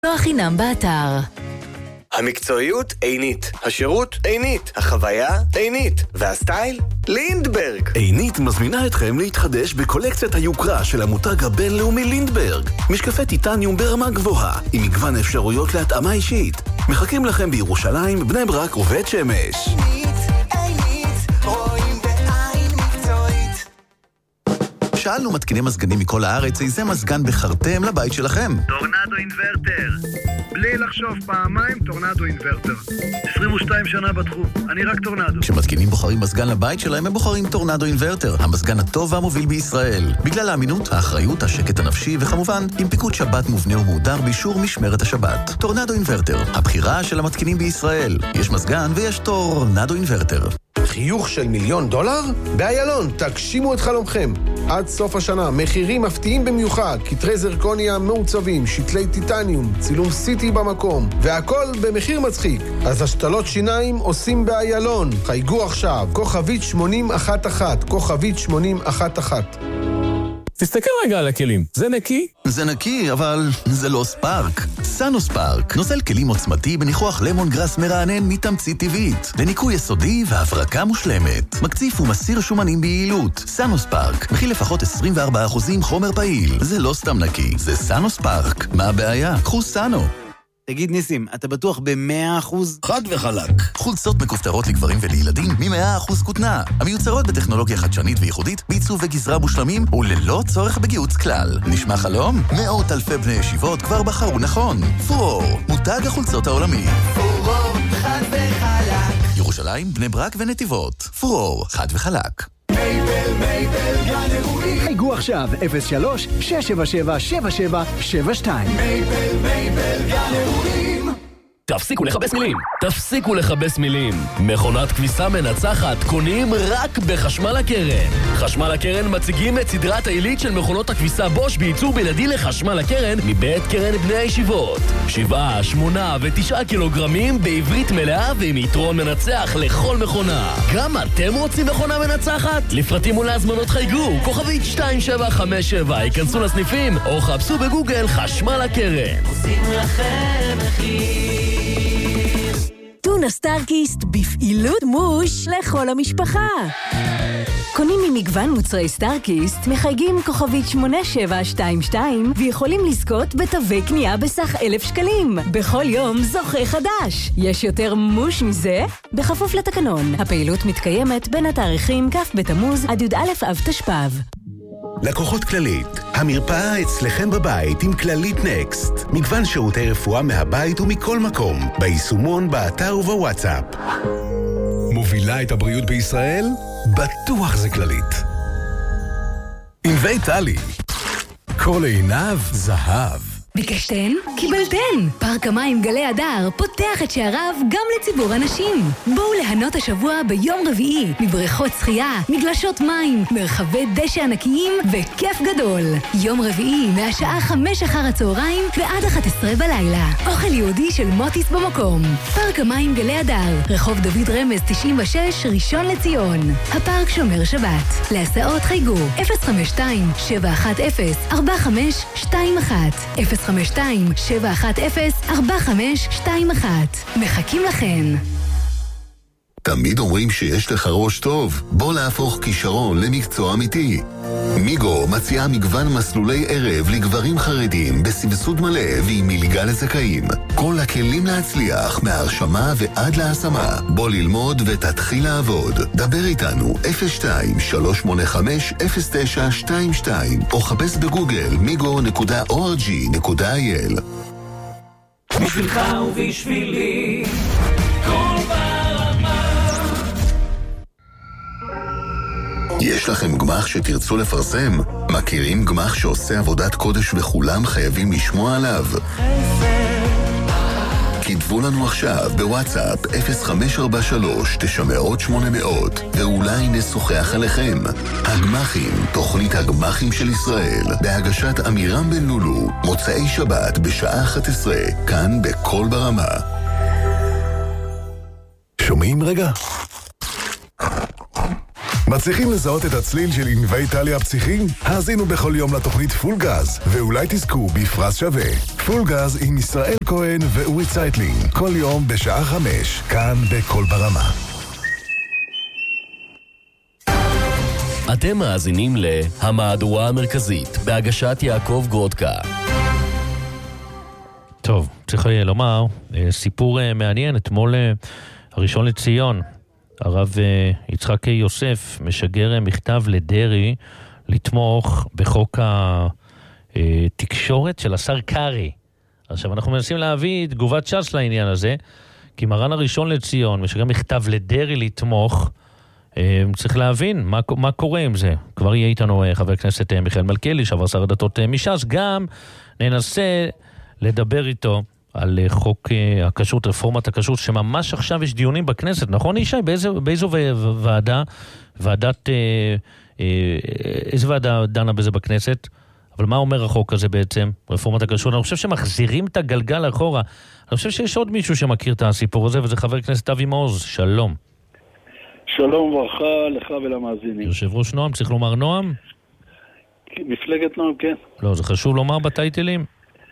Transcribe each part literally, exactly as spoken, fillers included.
לא חינם באתר. המקצועיות עינית, השירות עינית, החוויה עינית, והסטייל לינדברג. עינית מזמינה אתכם להתחדש בקולקציית היוקרה של המותג הבינלאומי לינדברג. משקפי טיטניום ברמה גבוהה, עם מגוון אפשרויות להתאמה אישית. מחכים לכם בירושלים, בני ברק ובית שמש. עינית, עינית, רואים בעין מקצועית. שאלנו מתקיני מזגנים מכל הארץ איזה מזגן בחרתם לבית שלכם. טורנדו אינברטר. בלי לחשוב פעמיים, טורנדו אינברטר. עשרים ושתיים שנה בתחום, אני רק טורנדו. כשמתקינים בוחרים מזגן לבית שלהם, הם בוחרים טורנדו אינברטר, המזגן הטוב והמוביל בישראל. בגלל האמינות, האחריות, השקט הנפשי, וכמובן, עם פיקוד שבת מובנה ומהודר באישור משמרת השבת. טורנדו אינברטר, הבחירה של המתקינים בישראל. יש מזגן ויש טורנדו אינברטר. חיוך של מיליון דולר? באיילון, תגשימו את חלומכם. עד סוף השנה, מחירים מפתיעים במיוחד, כתרי זרקוניה מעוצבים, שתלי טיטניום, צילום סיטי במקום, והכל במחיר מצחיק. אז השתלות שיניים עושים באיילון. חייגו עכשיו, כוכבית שמונים אחת אחת, כוכבית שמונים אחת אחת. תסתכל רגע על הכלים, זה נקי? זה נקי, אבל זה לא ספארק. סאנו ספארק, נוזל כלים עוצמתי בניחוח למון גרס מרענן מתמצית טבעית, לניקוי יסודי והברקה מושלמת. מקציף ומסיר שומנים ביעילות. סאנו ספארק, מכיל לפחות עשרים וארבעה אחוז חומר פעיל. זה לא סתם נקי, זה סאנו ספארק. מה הבעיה? קחו סאנו. תגיד ניסים, אתה בטוח ב-מאה אחוז? חד וחלק. חולצות מכופתרות לגברים ולילדים מ-מאה אחוז כותנה. המיוצרות בטכנולוגיה חדשנית וייחודית, בעיצוב וגזרה מושלמים וללא צורך בגיוץ כלל. נשמע חלום? מאות אלפי בני ישיבות כבר בחרו נכון. פורור, מותג החולצות העולמי. פורור, חד וחלק. ירושלים, בני ברק ונתיבות. פורור, חד וחלק. מייבל, מייבל, גן אירועים. חייגו עכשיו אפס שלוש שש שבע שבע שבע שבע שבע שתיים. מייבל, מייבל, גן אירועים. תפסיקו לחבש מילים, תפסיקו לחבש מילים. מכונת כביסה מנצחת קונים רק בחשמל הקרן. חשמל הקרן מציגים את סדרת העילית של מכונות הכביסה בוש בייצור בלעדי לחשמל הקרן מבית קרן בני הישיבות. שבעה, שמונה ותשעה קילוגרמים בעברית מלאה ועם יתרון מנצח לכל מכונה. גם אתם רוצים מכונה מנצחת? לפרטים ולהזמנות חייגו, כוכבית שתיים שבע חמש שבע, היכנסו לסניפים או חפשו בגוגל חשמל הקרן. עושים לכם מחיר. טונה סטארקיסט בפעילות מוש לכל המשפחה. קונים ממגוון מוצרי סטארקיסט, מחייגים כוכבית שמונה שבע שתיים שתיים ויכולים לזכות בתווי קנייה בסך אלף שקלים. בכל יום זוכה חדש. יש יותר מוש מזה? בכפוף לתקנון. הפעילות מתקיימת בין התאריכים כ' בתמוז עד י"א אב תשפ"ב. לקוחות כללית, המרפאה אצלכם בבית עם כללית נקסט. מגוון שירותי רפואה מהבית ומכל מקום, ביישומון, באתר ובוואטסאפ. מובילה את הבריאות בישראל? בטוח זה כללית. עם ויטלי, כל עיניו זהב. ביקשתן? קיבלתן! פארק המים גלי הדר פותח את שעריו גם לציבור הנשים. בואו להנות השבוע ביום רביעי מבריכות שחייה, מגלשות מים, מרחבי דשא ענקיים וכיף גדול. יום רביעי מהשעה חמש אחר הצהריים ועד אחת עשרה בלילה. אוכל יהודי של מוטיס במקום. פארק המים גלי הדר, רחוב דוד רמז תשעים ושש, ראשון לציון. הפארק שומר שבת. להסעות חייגו אפס חמש שתיים שבע אחת אפס ארבע חמש שתיים אחת אפס חמש שתיים שבע אחת אפס ארבע חמש שתיים אחת. מחכים לכן. תמיד אומרים שיש לך ראש טוב. בוא להפוך כישרון למקצוע אמיתי. מיגו מציעה מגוון מסלולי ערב לגברים חרדים בסבסוד מלא ועם מלגה לזכאים. כל הכלים להצליח מהרשמה ועד להשמה. בוא ללמוד ותתחיל לעבוד. דבר איתנו אפס שתיים שלוש שמונה חמש אפס תשע שתיים שתיים או חפש בגוגל מיגו נקודה או אר ג'י נקודה איי אל. בשבילך ובשבילי כל ברמה. יש לכם גמח שתרצו לפרסם? מכירים גמח שעושה עבודת קודש וכולם חייבים לשמוע עליו? כתבו לנו עכשיו בוואטסאפ אפס חמש ארבע שלוש תשע מאות שמונה מאות ואולי נשוחח עליכם. הגמחים, תוכנית הגמחים של ישראל, בהגשת אמירם בן לולו, מוצאי שבת בשעה אחת עשרה, כאן בכל ברמה. שומעים רגע? מצליחים לזהות את הצליל של ענבי טליה הפסיכי? האזינו בכל יום לתוכנית פול גז, ואולי תזכו בפרס שווה. פול גז עם ישראל כהן ואורי צייטלין, כל יום בשעה חמש, כאן בכל ברמה. אתם מאזינים להמהדורה המרכזית, בהגשת יעקב גרודקה. טוב, צריך לומר, סיפור מעניין, אתמול הראשון לציון, הרב יצחק יוסף משגר מכתב לדרי לתמוך בחוק התקשורת של השר קרי. עכשיו אנחנו מנסים להביא תגובת ש"ס לעניין הזה, כי מרן הראשון לציון משגר מכתב לדרי לתמוך, צריך להבין מה, מה קורה עם זה. כבר יהיה איתנו חבר הכנסת מיכאל מלכיאלי, שעבר שר הדתות מש"ס, גם ננסה לדבר איתו על חוק הכשרות, רפורמת הכשרות, שממש עכשיו יש דיונים בכנסת, נכון ישי? באיזו, באיזו ועדה, ועדת, איזו ועדה דנה בזה בכנסת? אבל מה אומר החוק הזה בעצם, רפורמת הכשרות? אני חושב שמחזירים את הגלגל אחורה. אני חושב שיש עוד מישהו שמכיר את הסיפור הזה, וזה חבר הכנסת אבי מעוז. שלום. שלום וברכה לך ולמאזינים. יושב ראש נועם, צריך לומר נועם? מפלגת נועם, כן. לא, זה חשוב לומר בטייטלים?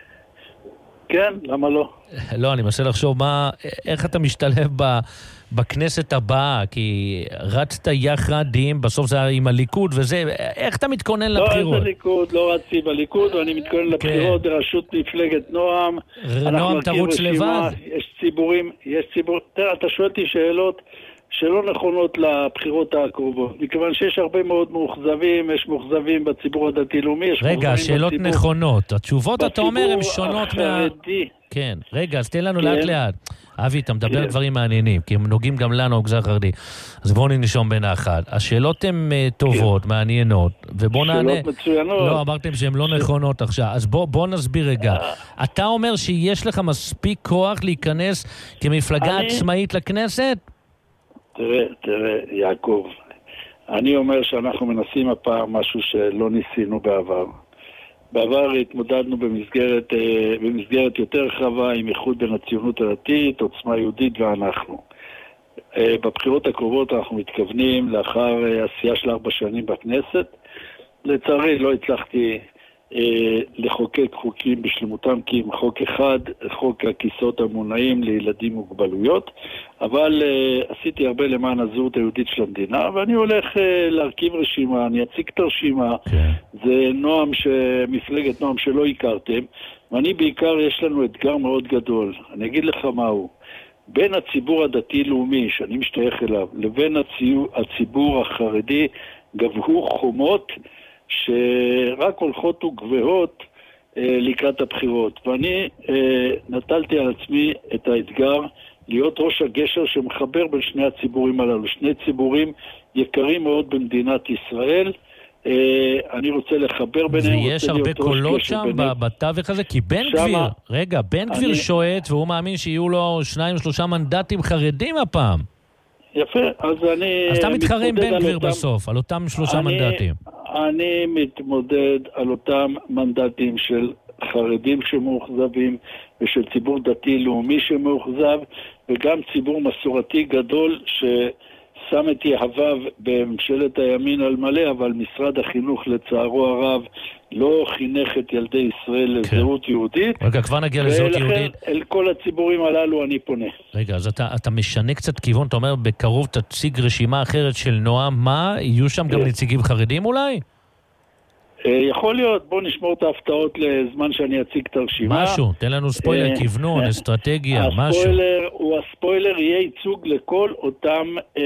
כן, למה לא? לא, אני מנסה לחשוב מה, איך אתה משתלב ב, בכנסת הבאה, כי רצת יחד עם, בסוף זה עם הליכוד וזה, איך אתה מתכונן לא לבחירות? לא, איזה ליכוד, לא רצתי בליכוד, ואני מתכונן כן. לבחירות בראשות מפלגת נועם. נועם תרוץ לבד? יש ציבורים, יש ציבור, תראה, אתה שואל אותי שאלות שלא נכונות לבחירות הקרובות, מכיוון שיש הרבה מאוד מאוכזבים, יש מאוכזבים בציבור הדתי-לאומי, יש רגע, שאלות בציבור, נכונות. התשובות, אתה אומר, הן שונות מה... כן, רגע, אז תן לנו כן. לאט לאט. אבי, אתה מדבר כן. דברים מעניינים, כי הם נוגעים גם לנו, המגזר החרדי. אז בואו ננשום בין האחד. השאלות הן טובות, כן. מעניינות, ובואו נענה... שאלות מצוינות. לא, אמרתם שהן לא ש... נכונות עכשיו. אז בואו בוא נסביר רגע. אתה אומר שיש לך מספיק כוח להיכנס כמפלגה אני... עצמאית לכנסת? תראה, תראה, יעקב, אני אומר שאנחנו מנסים הפעם משהו שלא ניסינו בעבר. בעבר התמודדנו במסגרת, במסגרת יותר רחבה עם איחוד בין הציונות הדתית, עוצמה יהודית ואנחנו. בבחירות הקרובות אנחנו מתכוונים לאחר עשייה של ארבע שנים בכנסת. לצערי לא הצלחתי אה, לחוקק חוקים בשלמותם, כי עם חוק אחד, חוק הכיסאות המונעים לילדים מוגבלויות, אבל אה, עשיתי הרבה למען הזהות היהודית של המדינה, ואני הולך אה, להרכיב רשימה, אני אציג את הרשימה, כן. זה נועם, ש... מפלגת נועם שלא הכרתם, ואני בעיקר יש לנו אתגר מאוד גדול, אני אגיד לך מהו, בין הציבור הדתי-לאומי שאני משתייך אליו, לבין הציבור, הציבור החרדי, גבהו חומות, שרק הולכות וגבהות אה, לקראת הבחירות. ואני אה, נטלתי על עצמי את האתגר להיות ראש הגשר שמחבר בין שני הציבורים הללו. שני ציבורים יקרים מאוד במדינת ישראל. אה, אני רוצה לחבר ביניהם. ויש הרבה קולות שם בתווך הזה? כי בן שמה, גביר, רגע, בן גביר אני... שואט והוא מאמין שיהיו לו שניים שלושה מנדטים חרדים הפעם. יפה, אז אני... אז אתה מתחרה עם בן גביר אותם... בסוף, על אותם שלושה אני... מנדטים. אני מתמודד על אותם מנדטים של חרדים שמאוכזבים ושל ציבור דתי-לאומי שמאוכזב וגם ציבור מסורתי גדול ששם את יהביו בממשלת הימין על מלא, אבל משרד החינוך לצערו הרב לא חינך את ילדי ישראל כן. לזהות יהודית. רגע, כבר נגיע לזהות יהודית. ולכן אל כל הציבורים הללו אני פונה. רגע, אז אתה, אתה משנה קצת כיוון, אתה אומר בקרוב תציג רשימה אחרת של נועם, מה? יהיו שם גם נציגים חרדים אולי? יכול להיות, בוא נשמור את ההפתעות לזמן שאני אציג את הרשימה. משהו, תן לנו ספוילר, כיוונון, אסטרטגיה, משהו. הספוילר, הוא הספוילר יהיה ייצוג לכל אותם...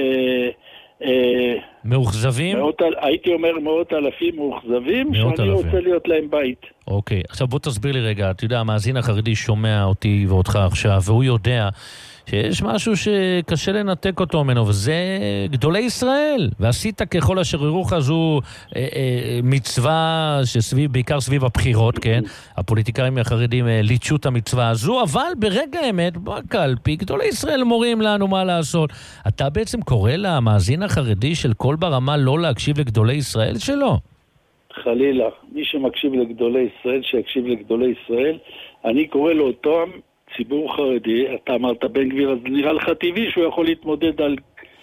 מאוכזבים? מאות, הייתי אומר מאות אלפים מאוכזבים, שאני אלפים. רוצה להיות להם בית. אוקיי, עכשיו בוא תסביר לי רגע, אתה יודע, המאזין החרדי שומע אותי ואותך עכשיו, והוא יודע שיש משהו שקשה לנתק אותו ממנו, וזה גדולי ישראל, ועשית ככל אשר ירוך, זו אה, אה, מצווה שסביב, בעיקר סביב הבחירות, כן? הפוליטיקאים החרדים אה, ליטשו את המצווה הזו, אבל ברגע האמת, בקלפי, גדולי ישראל מורים לנו מה לעשות. אתה בעצם קורא למאזין החרדי של כל ברמה לא להקשיב לגדולי ישראל שלו? חלילה, מי שמקשיב לגדולי ישראל, שיקשיב לגדולי ישראל, אני קורא לאותם ציבור חרדי, אתה אמרת בן גביר, אז נראה לך טבעי שהוא יכול להתמודד על,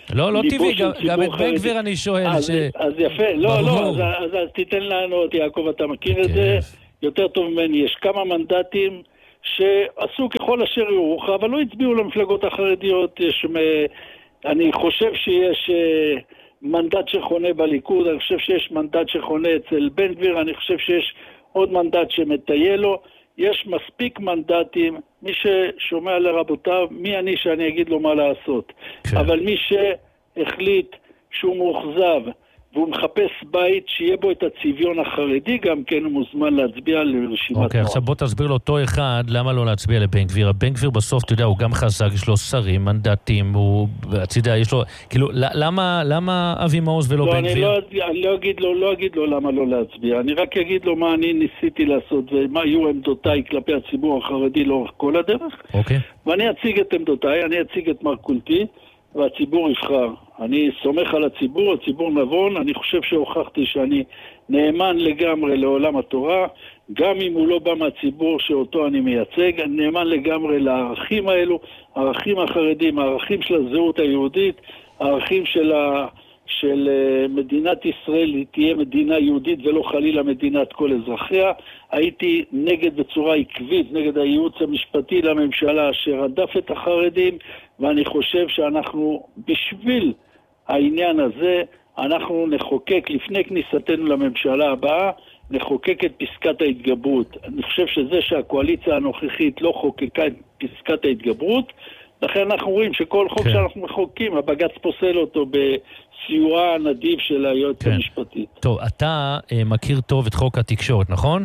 לא, לא טבעי, של גם, ציבור גם את חרדי. בן גביר אני שואל. אז, ש... אז יפה, לא, ברור. לא, אז, אז, אז תיתן לענות, יעקב, אתה מכיר את זה יותר טוב ממני. יש כמה מנדטים שעשו ככל אשר יורוך, אבל לא הצביעו למפלגות החרדיות. יש, אני חושב שיש מנדט שחונה בליכוד, אני חושב שיש מנדט שחונה אצל בן גביר, אני חושב שיש עוד מנדט שמטייל לו. יש מספיק מנדטים, מי ששומע לרבותיו, מי אני שאני אגיד לו מה לעשות. כן. אבל מי שהחליט שהוא מאוכזב, והוא מחפש בית שיהיה בו את הצביון החרדי, גם כן הוא מוזמן להצביע לרשימת אוקיי, נוער. עכשיו בוא תסביר לאותו אחד, למה לא להצביע לבן גביר? הבן גביר בסוף, אתה יודע, הוא גם חזק, יש לו שרים, מנדטים, הוא, אתה יודע, יש לו, כאילו, למה, למה אבי מעוז ולא לא, בן אני גביר? לא, אני לא אגיד לו, לא אגיד לו למה לא להצביע, אני רק אגיד לו מה אני ניסיתי לעשות, ומה היו עמדותיי כלפי הציבור החרדי לאורך כל הדרך. אוקיי. ואני אציג את עמדותיי, אני אציג את מרכולתי, והציבור יבחר. אני סומך על הציבור, הציבור נבון, אני חושב שהוכחתי שאני נאמן לגמרי לעולם התורה, גם אם הוא לא בא מהציבור שאותו אני מייצג, אני נאמן לגמרי לערכים האלו, הערכים החרדים, הערכים של הזהות היהודית, הערכים של, ה... של מדינת ישראל, היא תהיה מדינה יהודית ולא חלילה מדינת כל אזרחיה. הייתי נגד בצורה עקבית, נגד הייעוץ המשפטי לממשלה שרדף את החרדים, ואני חושב שאנחנו בשביל העניין הזה, אנחנו נחוקק לפני כניסתנו לממשלה הבאה, נחוקק את פסקת ההתגברות. אני חושב שזה שהקואליציה הנוכחית לא חוקקה את פסקת ההתגברות, לכן אנחנו רואים שכל חוק כן. שאנחנו מחוקקים, הבג"ץ פוסל אותו בסיועה הנדיב של היועץ כן. המשפטית. טוב, אתה uh, מכיר טוב את חוק התקשורת, נכון?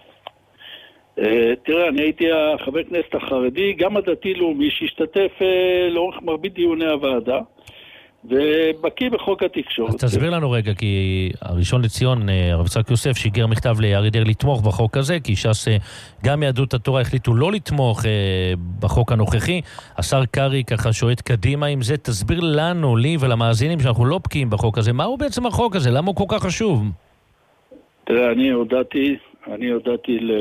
Uh, תראה, אני הייתי החבר כנסת החרדי, גם הדתי-לאומי, שהשתתף uh, לאורך מרבית דיוני הוועדה, ובקיא בחוק התקשורת. אז תסביר לנו רגע, כי הראשון לציון, הרב יצחק יוסף, שיגר מכתב לאריה דרעי לתמוך בחוק הזה, כי ש"ס, גם יהדות התורה החליטו לא לתמוך בחוק הנוכחי. השר קרי ככה שואט קדימה עם זה. תסביר לנו, לי ולמאזינים, שאנחנו לא בקיאים בחוק הזה. מהו בעצם החוק הזה? למה הוא כל כך חשוב? תראה, אני הודעתי, אני הודעתי ל...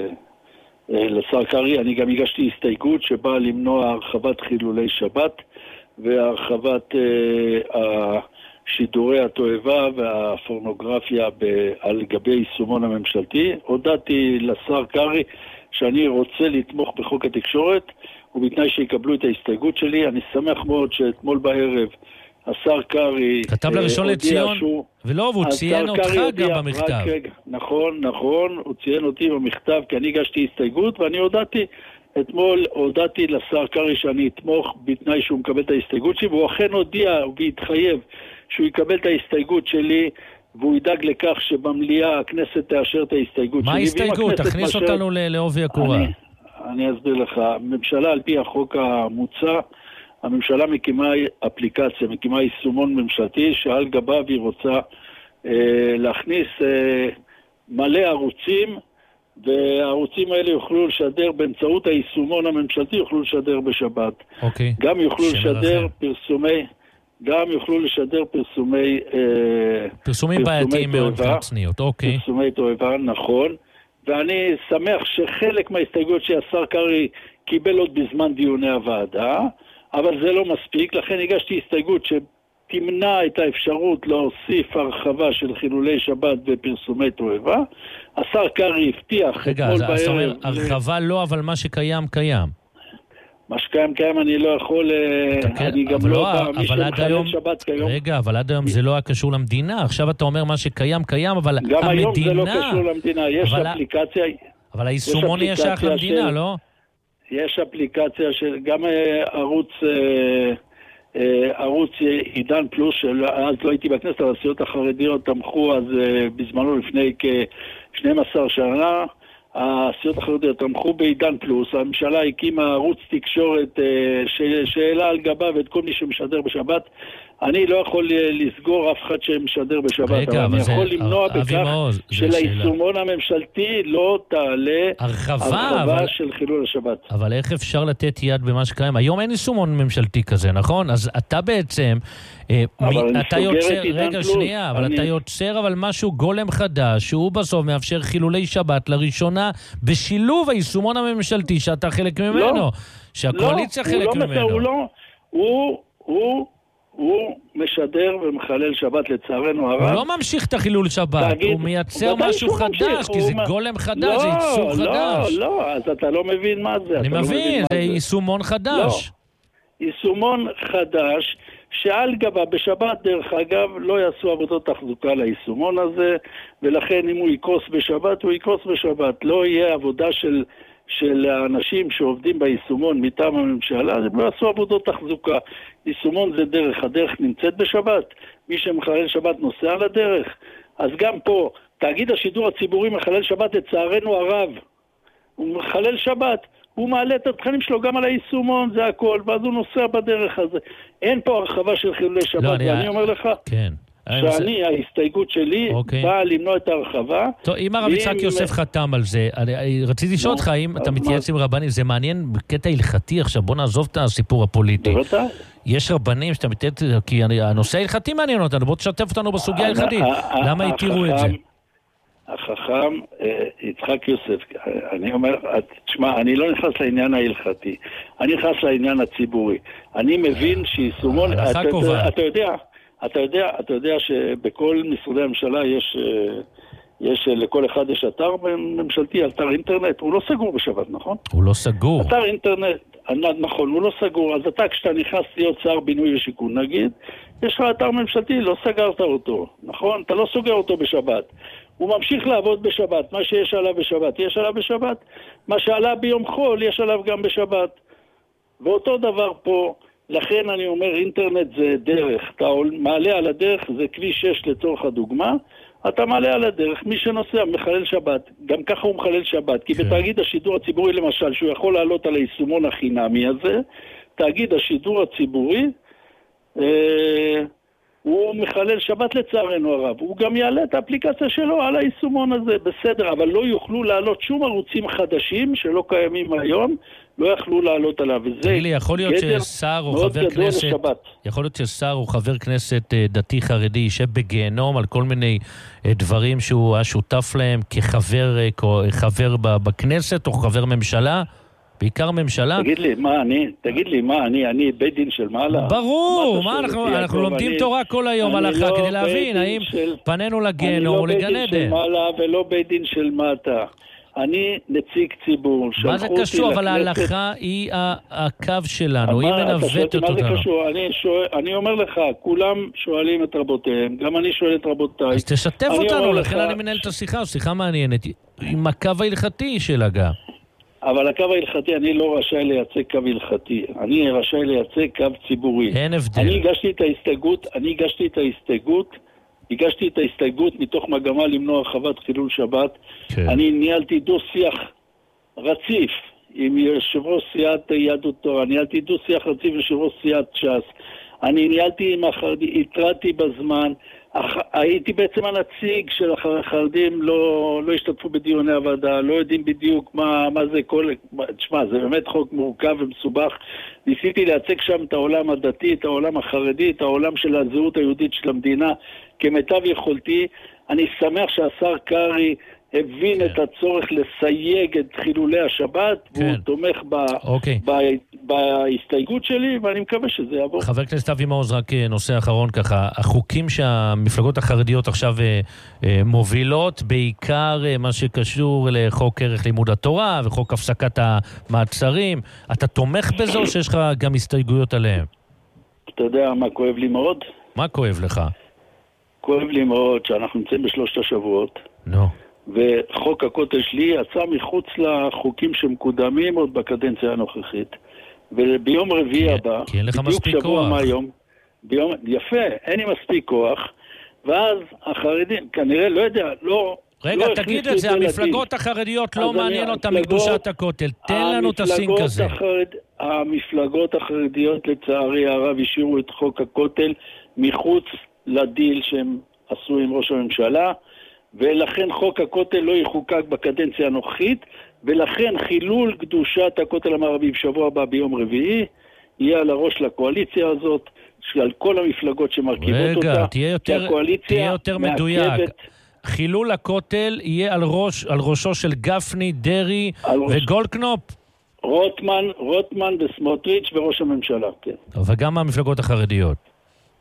לשר קרי, אני גם הגשתי הסתייגות שבאה למנוע הרחבת חילולי שבת, והרחבת uh, השידורי התועבה והפורנוגרפיה ב- על גבי יישומון הממשלתי. הודעתי לשר קרי שאני רוצה לתמוך בחוק התקשורת, ובתנאי שיקבלו את ההסתייגות שלי. אני שמח מאוד שאתמול בערב השר קרי כתב לראשון לציון, שהוא... ולא, והוא ציין אותך גם במכתב. רק, נכון, נכון, הוא ציין אותי במכתב, כי אני הגשתי הסתייגות, ואני הודעתי אתמול הודעתי לשר קרי שאני אתמוך בתנאי שהוא מקבל את ההסתייגות שלי, והוא אכן הודיע והתחייב שהוא יקבל את ההסתייגות שלי, והוא ידאג לכך שבמליאה הכנסת תאשר את ההסתייגות שלי. מה ההסתייגות? תכניס מאשר... אותנו לעובי הקורה. אני, אני אסביר לך. הממשלה על פי החוק המוצע, הממשלה מקימה אפליקציה, מקימה יישומון ממשלתי, שעל גביו היא רוצה אה, להכניס אה, מלא ערוצים, והערוצים האלה יוכלו לשדר באמצעות היישומון הממשלתי, יוכלו לשדר בשבת. אוקיי. גם יוכלו לשדר פרסומי, גם יוכלו לשדר פרסומי... פרסומים בעייתיים מאוד פרצניות, אוקיי. פרסומי תועבה, נכון. ואני שמח שחלק מההסתייגויות שהשר קרי קיבל עוד בזמן דיוני הוועדה, אבל זה לא מספיק, לכן הגשתי הסתייגות ש... תמנע את האפשרות להוסיף הרחבה של חילולי שבת ופרסומי תועבה. השר קרי הבטיח רגע, אז אתה אומר, הרחבה לא, אבל מה שקיים, קיים. מה שקיים, קיים, אני לא יכול... אני גם לא בא, מי שמחלל שבת כיום. רגע, אבל עד היום זה לא היה קשור למדינה. עכשיו אתה אומר מה שקיים, קיים, אבל המדינה... גם היום זה לא קשור למדינה. יש אפליקציה... אבל היישומון יהיה שייך למדינה, לא? יש אפליקציה של... גם ערוץ... ערוץ עידן פלוס, אז לא הייתי בכנסת, אבל הסיעות החרדיות תמכו אז בזמנו לפני כ-שנים עשר שנה, הסיעות החרדיות תמכו בעידן פלוס, הממשלה הקימה ערוץ תקשורת שאלה על גביו את כל מי שמשדר בשבת. אני לא יכול לסגור אף אחד שמשדר בשבת, רגע, אבל אני יכול זה... למנוע בכך שליישומון הממשלתי לא תעלה הרחבה, הרחבה אבל... של חילול השבת. אבל איך אפשר לתת יד במה שקיים? היום אין יישומון ממשלתי כזה, נכון? אז אתה בעצם, אה, מ... אתה יוצר, רגע פלוס, שנייה, אבל אני... אתה יוצר אבל משהו גולם חדש, שהוא בסוף מאפשר חילולי שבת לראשונה, בשילוב היישומון הממשלתי שאתה חלק ממנו, לא, שהקואליציה לא, חלק הוא לא ממנו. הוא לא, הוא, הוא הוא משדר ומחלל שבת לצערנו הרב. הוא לא ממשיך את החילול שבת, תגיד, הוא מייצר הוא משהו חדש, ממשיך, כי זה גולם חדש, לא, זה ייצור לא, חדש. לא, לא, אז אתה לא מבין מה זה. אני מבין, לא מבין זה יישומון חדש. לא, יישומון חדש, שעל גבה, בשבת דרך אגב, לא יעשו עבודות תחזוקה ליישומון הזה, ולכן אם הוא יקרוס בשבת, הוא יקרוס בשבת. לא יהיה עבודה של... של האנשים שעובדים ביישומון מטעם הממשלה, הם לא עשו עבודות תחזוקה. יישומון זה דרך, הדרך נמצאת בשבת. מי שמחלל שבת נוסע על הדרך. אז גם פה, תאגיד השידור הציבורי מחלל שבת לצערנו הרב. הוא מחלל שבת, הוא מעלה את התכנים שלו גם על היישומון, זה הכל, ואז הוא נוסע בדרך הזה. אין פה הרחבה של חילולי שבת, לא, ואני אני... אומר לך... כן. שאני, ההסתייגות שלי, okay. באה למנוע את הרחבה. טוב, אם הרב יצחק יוסף חתם על זה, אני, רציתי לשאול אותך, אם אתה מתייעץ עם רבנים, זה מעניין בקטע הלכתי עכשיו, בוא נעזוב את הסיפור הפוליטי. בבטא. יש רבנים שאתה מתייעץ, כי הנושא ההלכתי מעניין אותנו, בוא תשתף אותנו בסוגיה ההלכתית. למה התירו את זה? החכם, יצחק יוסף, אני אומר, תשמע, אני לא נכנס לעניין ההלכתי, אני נכנס לעניין הציבורי. אני מבין שיישומון, אתה יודע... אתה יודע, אתה יודע שבכל משרדי הממשלה יש, יש, לכל אחד יש אתר ממשלתי, אתר אינטרנט, הוא לא סגור בשבת, נכון? הוא לא סגור. אתר אינטרנט, נכון, הוא לא סגור, אז אתה כשאתה נכנס להיות שר בינוי ושיכון, נגיד, יש לך אתר ממשלתי, לא סגרת אותו, נכון? אתה לא סוגר אותו בשבת. הוא ממשיך לעבוד בשבת, מה שיש עליו בשבת, יש עליו בשבת, מה שעלה ביום חול, יש עליו גם בשבת. ואותו דבר פה, לכן אני אומר, אינטרנט זה דרך. אתה מעלה על הדרך, זה כביש שש לצורך הדוגמה, אתה מעלה על הדרך, מי שנוסע מחלל שבת, גם ככה הוא מחלל שבת, כי בתאגיד השידור הציבורי למשל, שהוא יכול לעלות על היישומון החינמי הזה, תאגיד השידור הציבורי, אה, הוא מחלל שבת לצערנו הרב, הוא גם יעלה את האפליקציה שלו על היישומון הזה, בסדר, אבל לא יוכלו לעלות שום ערוצים חדשים שלא קיימים היום, לא יכלו לעלות עליו, וזה תגיד לי, יכול להיות ששר או חבר כנסת, יכול להיות ששר או חבר כנסת דתי חרדי יישב בגיהנום על כל מיני דברים שהוא היה שותף להם כחבר חבר בכנסת או חבר ממשלה? בעיקר ממשלה. תגיד לי, מה אני? תגיד לי, מה אני? אני בית דין של מעלה? ברור, מה אנחנו, אנחנו לומדים תורה כל היום הלכה כדי להבין האם פנינו לגיהנום או לגן עדן. אני לא בית דין של מעלה ולא בית דין של מטה. אני נציג ציבור. מה זה קשור? אבל ההלכה היא הקו שלנו, היא מנווטת אותנו. מה זה קשור? אני אומר לך, כולם שואלים את רבותיהם, גם אני שואל את רבותיי. אז תשתף אותנו, לכן אני מנהל את השיחה, שיחה מעניינת, עם הקו ההלכתי של הגה. אבל הקו ההלכתי, אני לא רשאי לייצג קו הלכתי, אני רשאי לייצג קו ציבורי. אין הבדל. אני הגשתי את ההסתייגות, אני הגשתי את ההסתייגות, הגשתי את ההסתייגות מתוך מגמה למנוע הרחבת חילול שבת. כן. אני ניהלתי דו שיח רציף עם יושב ראש סיעת יהדות תורה, ניהלתי דו שיח רציף עם יושב ראש סיעת ש"ס, אני ניהלתי עם החרדים, התרעתי בזמן, אח... הייתי בעצם הנציג של החרדים, לא, לא השתתפו בדיוני הוועדה, לא יודעים בדיוק מה, מה זה כל... תשמע, זה באמת חוק מורכב ומסובך. ניסיתי להציג שם את העולם הדתי, את העולם החרדי, את העולם של הזהות היהודית של המדינה, כמיטב יכולתי. אני שמח שהשר קרי הבין כן. את הצורך לסייג את חילולי השבת, כן. והוא תומך ב... אוקיי. ב... בהסתייגות שלי, ואני מקווה שזה יעבור. חבר הכנסת אבי מעוז, רק נושא אחרון ככה, החוקים שהמפלגות החרדיות עכשיו אה, אה, מובילות, בעיקר אה, מה שקשור לחוק ערך לימוד התורה וחוק הפסקת המעצרים, אתה תומך בזה או שיש לך גם הסתייגויות עליהם? אתה יודע מה כואב לי מאוד? מה כואב לך? כואב לי מאוד שאנחנו נמצאים בשלושת השבועות. נו. וחוק הכותל שלי יצא מחוץ לחוקים שמקודמים עוד בקדנציה הנוכחית. וביום רביעי הבא, בדיוק שבוע מהיום, ביום, יפה, אין לי מספיק כוח, ואז החרדים, כנראה, לא יודע, לא... רגע, לא תגיד את זה, המפלגות החרדיות לא מעניין אותם מקדושת הכותל, תן לנו את הסינק הזה. החרד, המפלגות החרדיות לצערי הרב השאירו את חוק הכותל מחוץ לדיל שהם עשו עם ראש הממשלה, ולכן חוק הכותל לא יחוקק בקדנציה הנוכחית, ולכן חילול קדושת הכותל המערבי בשבוע הבא ביום רביעי, יהיה על הראש לקואליציה הזאת, שעל כל המפלגות שמרכיבות רגע, אותה. רגע, תהיה יותר, תהיה יותר מדויק. מעכבת... חילול הכותל יהיה על, ראש, על ראשו של גפני, דרי וגולדקנופ? רוטמן, רוטמן וסמוטריץ' וראש הממשלה, כן. וגם המפלגות החרדיות.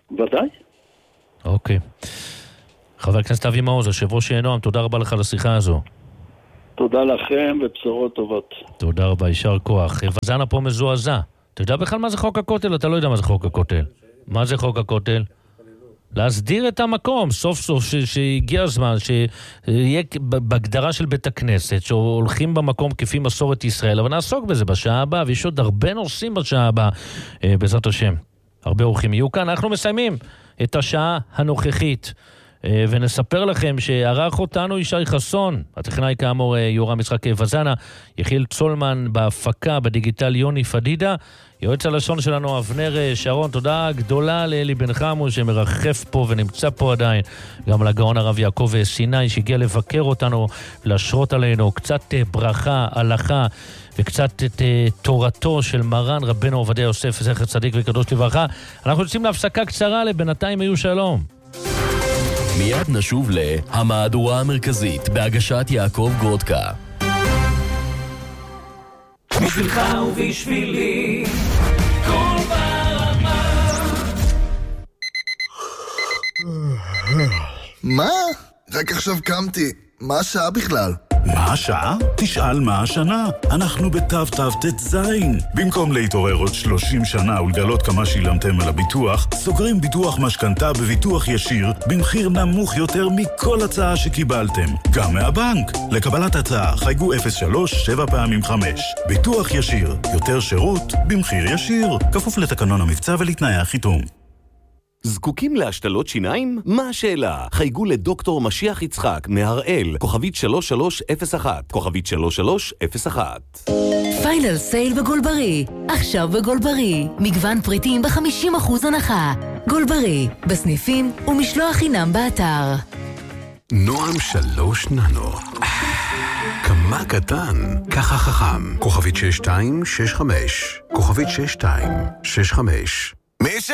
ודאי. אוקיי. חבר הכנסת אבי מעוז, יושב ראש נועם, תודה רבה לך על השיחה הזו. תודה לכם ובשורות טובות. תודה רבה, יישר כוח. וזנה פה מזועזע. אתה יודע בכלל מה זה חוק הכותל? אתה לא יודע מה זה חוק הכותל. מה זה חוק הכותל? להסדיר את המקום, סוף סוף שהגיע הזמן, שיהיה בהגדרה של בית הכנסת, שהולכים במקום כפי מסורת ישראל, אבל נעסוק בזה בשעה הבאה, ויש עוד הרבה נושאים בשעה הבאה, בעזרת השם. הרבה אורחים יהיו כאן. אנחנו מסיימים את השעה הנוכחית, ונספר לכם שערך אותנו ישי חסון, הטכנאי כאמור יורם יצחק וזנה, יחיל צולמן בהפקה, בדיגיטל יוני פדידה, יועץ הלשון שלנו אבנר שרון. תודה גדולה לאלי בן חמו שמרחף פה ונמצא פה עדיין, גם לגאון הרב יעקב סיני שהגיע לבקר אותנו, להשרות עלינו קצת ברכה, הלכה וקצת את תורתו של מרן רבנו עובדיה יוסף זכר צדיק וקדוש לברכה. אנחנו יוצאים להפסקה קצרה, לבינתיים היו שלום. מיד נשוב להמהדורה המרכזית בהגשת יעקב גודקה. בשבילך ובשבילי כל ברמה. מה? רק עכשיו קמתי. מה השעה בכלל? מה השעה? תשאל מה השנה. אנחנו בתו תו תת זין. במקום להתעורר עוד שלושים שנה ולגלות כמה שילמתם על הביטוח, סוגרים ביטוח משכנתה בביטוח ישיר במחיר נמוך יותר מכל הצעה שקיבלתם. גם מהבנק. לקבלת הצעה חייגו אפס שלוש שבע פעמים חמש. ביטוח ישיר. יותר שירות במחיר ישיר. כפוף לתקנון המבצע ולתנאי החיתום. זקוקים להשתלות שיניים? מה השאלה? חייגו לדוקטור משיח יצחק מהראל, כוכבית שלוש שלוש אפס אחת, כוכבית שלוש שלוש אפס אחת. פיינל סייל בגולברי, עכשיו בגולברי, מגוון פריטים ב-חמישים אחוז הנחה. גולברי, בסניפים ומשלוח חינם באתר. נועם שלוש ננו. כמה קטן, ככה חכם. כוכבית שש שתיים שש חמש, כוכבית שש שתיים שש חמש. מי ש...